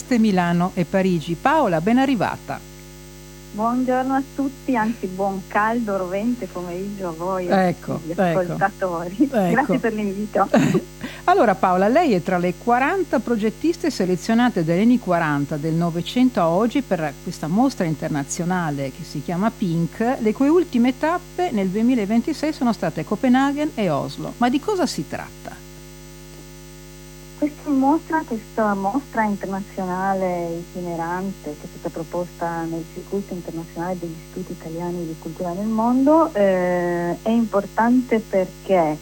Trieste, Milano e Parigi. Paola, ben arrivata. Buongiorno a tutti, anzi buon caldo rovente pomeriggio a voi, Ecco, gli ascoltatori. ecco. Grazie per l'invito. Allora Paola, lei è tra le 40 progettiste selezionate dagli anni 40 del Novecento a oggi per questa mostra internazionale che si chiama Pink, le cui ultime tappe nel 2026 sono state Copenaghen e Oslo. Ma di cosa si tratta? Questa mostra internazionale itinerante che è stata proposta nel circuito internazionale degli istituti italiani di cultura nel mondo è importante perché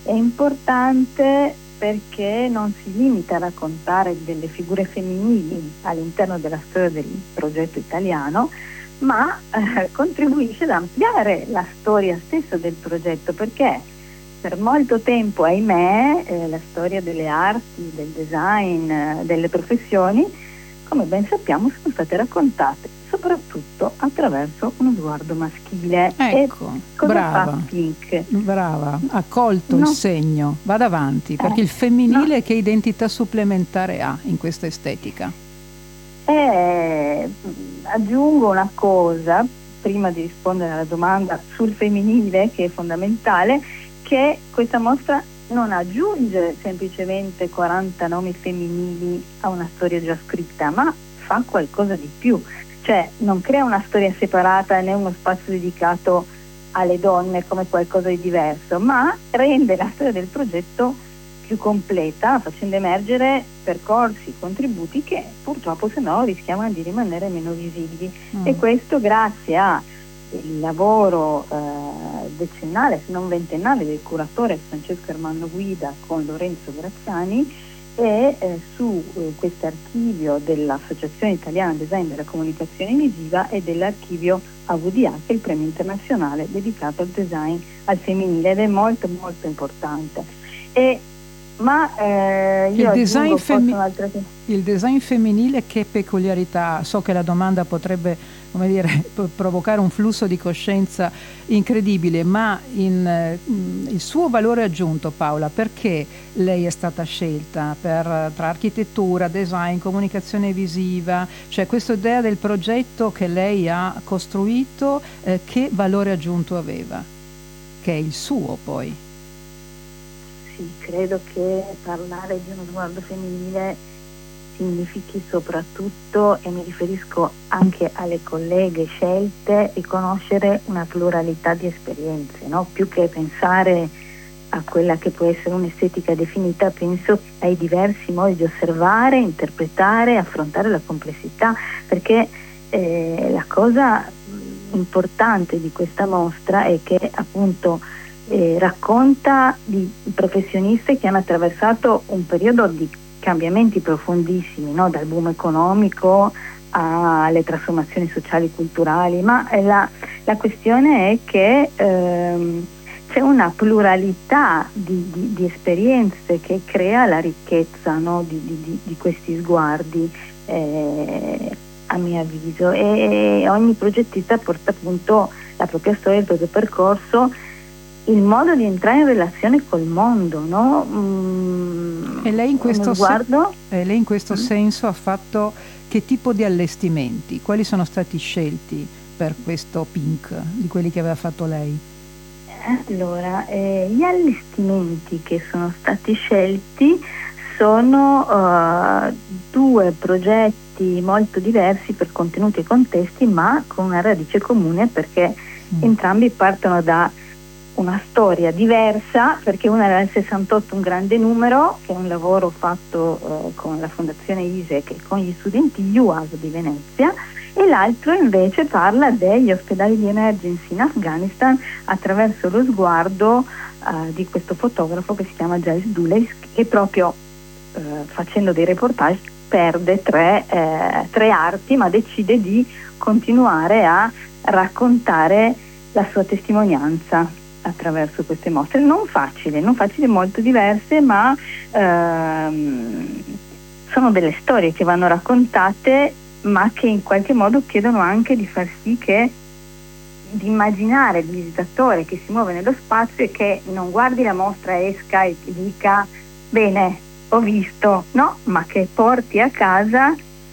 non si limita a raccontare delle figure femminili all'interno della storia del progetto italiano, ma contribuisce ad ampliare la storia stessa del progetto, perché per molto tempo, ahimè, la storia delle arti, del design, delle professioni, come ben sappiamo, sono state raccontate soprattutto attraverso uno sguardo maschile. Ecco, e cosa brava, fa Pink? brava, ha colto il segno, vada avanti, perché il femminile che identità supplementare ha in questa estetica? Aggiungo una cosa, prima di rispondere alla domanda sul femminile, che è fondamentale, che questa mostra non aggiunge semplicemente 40 nomi femminili a una storia già scritta, ma fa qualcosa di più, cioè non crea una storia separata né uno spazio dedicato alle donne come qualcosa di diverso, ma rende la storia del progetto più completa, facendo emergere percorsi, contributi che purtroppo se no rischiavano di rimanere meno visibili. E questo grazie a il lavoro decennale, se non ventennale, del curatore Francesco Ermanno Guida con Lorenzo Graziani e su questo archivio dell'Associazione Italiana Design della Comunicazione Visiva e dell'archivio AVDA, che è il premio internazionale dedicato al design al femminile, ed è molto molto importante. Il design femminile, che peculiarità? So che la domanda potrebbe, come dire, provocare un flusso di coscienza incredibile, ma il suo valore aggiunto, Paola, perché lei è stata scelta tra architettura, design, comunicazione visiva, cioè questa idea del progetto che lei ha costruito, che valore aggiunto aveva? Che è il suo poi. Sì, credo che parlare di uno sguardo femminile significhi soprattutto, e mi riferisco anche alle colleghe scelte, riconoscere una pluralità di esperienze, no? Più che pensare a quella che può essere un'estetica definita, penso ai diversi modi di osservare, interpretare, affrontare la complessità, perché la cosa importante di questa mostra è che appunto racconta di professioniste che hanno attraversato un periodo di cambiamenti profondissimi, no? Dal boom economico alle trasformazioni sociali e culturali, ma la questione è che c'è una pluralità di esperienze che crea la ricchezza, no? di questi sguardi, a mio avviso, e ogni progettista porta appunto la propria storia, il proprio percorso, il modo di entrare in relazione col mondo, no? E lei in questo senso ha fatto che tipo di allestimenti? Quali sono stati scelti per questo Pink, di quelli che aveva fatto lei? Allora, gli allestimenti che sono stati scelti sono due progetti molto diversi per contenuti e contesti, ma con una radice comune, perché entrambi partono da una storia diversa, perché una era nel 68 un grande numero, che è un lavoro fatto con la Fondazione ISEC e con gli studenti UAS di Venezia, e l'altro invece parla degli ospedali di emergency in Afghanistan attraverso lo sguardo di questo fotografo che si chiama Giles Dulles, che proprio facendo dei reportage perde tre arti, ma decide di continuare a raccontare la sua testimonianza attraverso queste mostre. Non facili, molto diverse, ma sono delle storie che vanno raccontate, ma che in qualche modo chiedono anche di far sì che, di immaginare il visitatore che si muove nello spazio e che non guardi la mostra, esca e ti dica bene, ho visto, no, ma che porti a casa